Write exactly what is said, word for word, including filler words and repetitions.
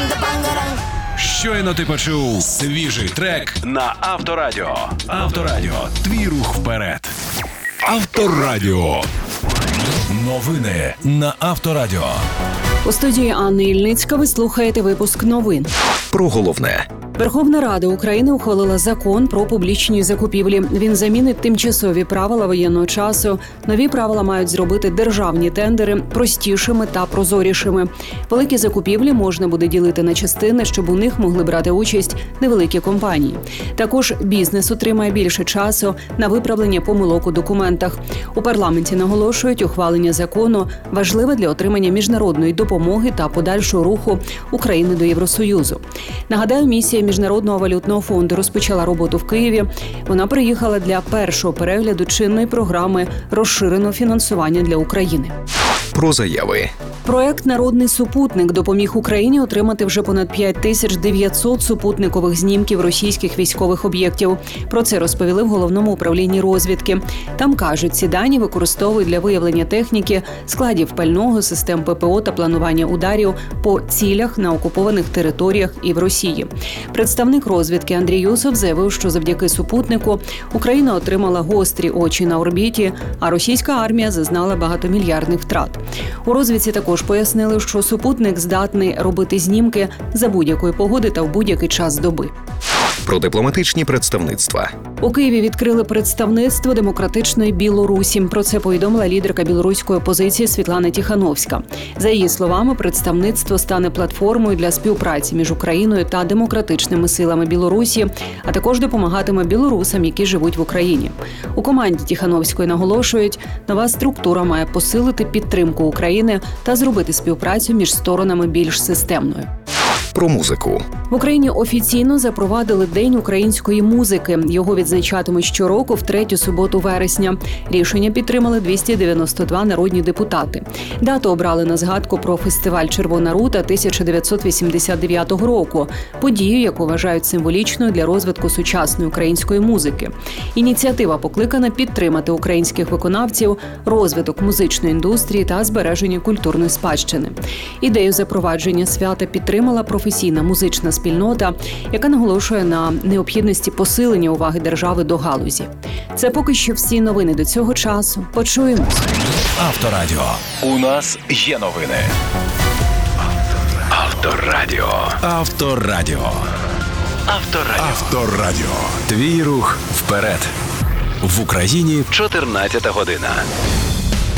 Щойно ти почув свіжий трек на Авторадіо. Авторадіо. Твій рух вперед. Авторадіо. Новини на Авторадіо. У студії Анни Ільницька ви слухаєте випуск новин. Про головне. Верховна Рада України ухвалила закон про публічні закупівлі. Він замінить тимчасові правила воєнного часу. Нові правила мають зробити державні тендери простішими та прозорішими. Великі закупівлі можна буде ділити на частини, щоб у них могли брати участь невеликі компанії. Також бізнес отримає більше часу на виправлення помилок у документах. У парламенті наголошують, ухвалення закону важливе для отримання міжнародної допомоги та подальшого руху України до Євросоюзу. Нагадаю, місія Міжнародного валютного фонду розпочала роботу в Києві. Вона приїхала для першого перегляду чинної програми розширеного фінансування для України. Про заяви. Проект «Народний супутник» допоміг Україні отримати вже понад п'ять тисяч дев'ятсот супутникових знімків російських військових об'єктів. Про це розповіли в Головному управлінні розвідки. Там кажуть, ці дані використовують для виявлення техніки, складів пального, систем ППО та планування ударів по цілях на окупованих територіях і в Росії. Представник розвідки Андрій Юсов заявив, що завдяки супутнику Україна отримала гострі очі на орбіті, а російська армія зазнала багатомільярдних втрат. У розвідці також пояснили, що супутник здатний робити знімки за будь-якої погоди та в будь-який час доби. Про дипломатичні представництва. У Києві відкрили представництво Демократичної Білорусі. Про це повідомила лідерка білоруської опозиції Світлана Тихановська. За її словами, представництво стане платформою для співпраці між Україною та демократичними силами Білорусі, а також допомагатиме білорусам, які живуть в Україні. У команді Тихановської наголошують, нова структура має посилити підтримку України та зробити співпрацю між сторонами більш системною. Про музику. В Україні офіційно запровадили День української музики. Його відзначатимуть щороку в третю суботу вересня. Рішення підтримали двісті дев'яносто два народні депутати. Дату обрали на згадку про фестиваль «Червона рута» тисяча дев'ятсот вісімдесят дев'ятого року. Подію, яку вважають символічною для розвитку сучасної української музики. Ініціатива покликана підтримати українських виконавців, розвиток музичної індустрії та збереження культурної спадщини. Ідею запровадження свята підтримала професійна музична спільнота, яка наголошує на необхідності посилення уваги держави до галузі. Це поки що всі новини до цього часу. Почуємось. Авторадіо. У нас є новини. Авторадіо. Авторадіо. Авторадіо. Авторадіо. Твій рух вперед. В Україні чотирнадцята година.